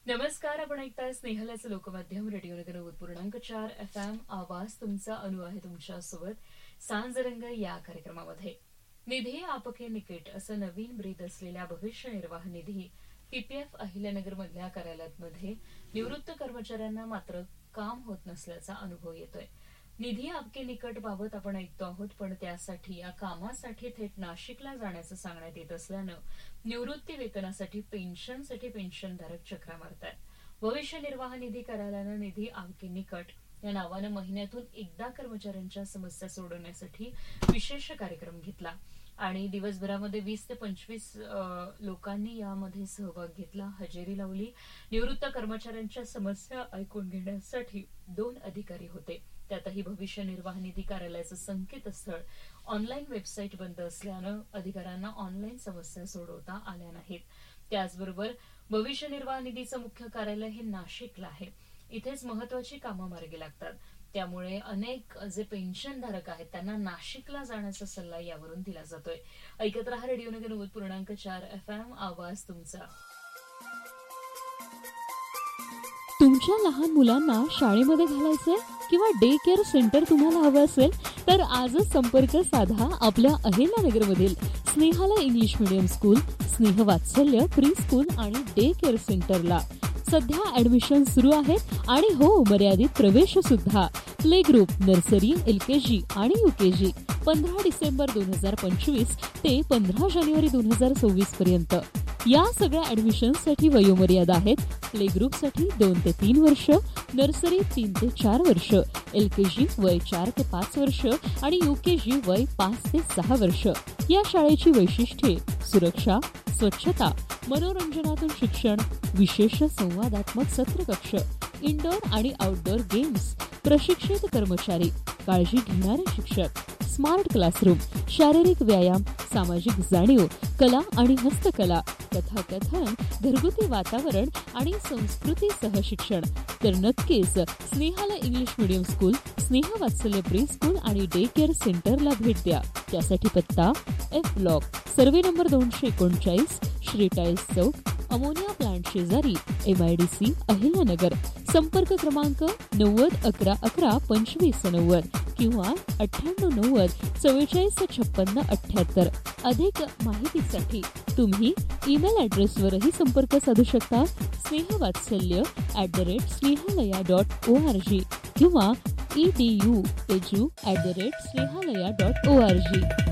नमस्कार, आपण ऐकताय स्नेहलाचं लोकमाध्यम रेडिओ नगर 90.4 FM. आवाज तुमचा, अनु आहे तुमच्यासोबत सांजरंग या कार्यक्रमामध्ये. निधी आपके निकट असं नवीन ब्रीद असलेल्या भविष्य निर्वाह निधी पीपीएफ अहिल्यानगर मधल्या कार्यालयामध्ये निवृत्त कर्मचाऱ्यांना मात्र काम होत नसल्याचा अनुभव येतोय. निधी आपके निकट बाबत आपण ऐकतो आहोत, पण त्यासाठी या कामासाठी थेट नाशिकला जाण्याचं सांगण्यात येत असल्यानं निवृत्ती वेतनासाठी पेन्शनधारक चक्रा मारतात. भविष्य निर्वाह निधी कार्यालयानं निधी आपके निकट या नावानं महिन्यातून एकदा कर्मचाऱ्यांच्या समस्या सोडवण्यासाठी विशेष कार्यक्रम घेतला आणि दिवसभरामध्ये 20 ते 25 लोकांनी यामध्ये सहभाग घेतला, हजेरी लावली. निवृत्त कर्मचाऱ्यांच्या समस्या ऐकून घेण्यासाठी 2 अधिकारी होते. त्यातही भविष्य निर्वाह निधी कार्यालयाचं संकेतस्थळ ऑनलाईन वेबसाईट बंद असल्यानं अधिकाऱ्यांना ऑनलाईन समस्या सोडवता आल्या नाहीत. त्याचबरोबर भविष्य निर्वाह निधीचं मुख्य कार्यालय हे नाशिकला आहे. इथेच महत्वाची कामं मार्गी लागतात. त्यामुळे अनेक जे पेन्शनधारक आहेत त्यांना नाशिकला जाण्याचा सल्ला यावरून दिला जातोय. ऐकत रहा रेडिओ नगर 90.4 FM. आवाज तुमचा. तुमच्या लहान मुलांना शाळेमध्ये घालायचंय किंवा डे केअर सेंटर तुम्हाला हवं असेल तर आजच संपर्क साधा आपल्या अहिल्यानगरमधील स्नेहाला इंग्लिश मीडियम स्कूल, स्नेह वात्सल्य प्री स्कूल आणि डे केअर सेंटरला. सध्या ऍडमिशन सुरू आहेत आणि हो, मर्यादित प्रवेश सुद्धा. प्ले ग्रुप, नर्सरी, LKG आणि UKG 15 डिसेंबर 2025 ते 15 जानेवारी 2026 पर्यंत. या सगळ्या ऍडमिशनसाठी वयोमर्यादा आहेत. प्ले ग्रुपसाठी 2 ते 3 वर्ष, नर्सरी 3 ते 4 वर्ष, LKG वय 4 ते 5 वर्ष आणि UKG वय 5 ते 6 वर्ष. या शाळेची वैशिष्ट्ये: सुरक्षा, स्वच्छता, मनोरंजनातून शिक्षण, विशेष संवादात्मक सत्रकक्ष, इनडोअर आणि आउटडोअर गेम्स, प्रशिक्षित कर्मचारी, काळजी घेणारे शिक्षक, स्मार्ट क्लासरूम, शारीरिक व्यायाम, सामाजिक जाणीव, कला आणि हस्तकला, कथाकथन, घरगुती वातावरण आणि संस्कृतीसह शिक्षण. तर नक्कीच स्नेहाला इंग्लिश मीडियम स्कूल, स्नेह वात्सल्य प्री स्कूल आणि डे केअर सेंटरला भेट द्या. त्यासाठी पत्ता F block, survey number 239, Shri tiles चौक, अमोनिया प्लांट शेजारी, MIDC अहिल्यानगर. संपर्क क्रमांक 90 11 11 25 90 किंवा 98 90 44 56 78. अधिक माहितीसाठी तुम्ही ईमेल ॲड्रेसवरही संपर्क साधू शकता. snehalaya@snehalaya.org किंवा edu@snehalaya.org.